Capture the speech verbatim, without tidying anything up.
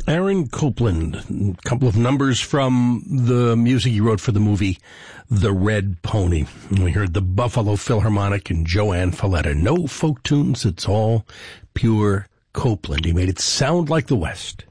Aaron Copland, a couple of numbers from the music he wrote for the movie The Red Pony. And we heard the Buffalo Philharmonic and Joanne Falletta. No folk tunes, it's all pure Copland. He made it sound like the West.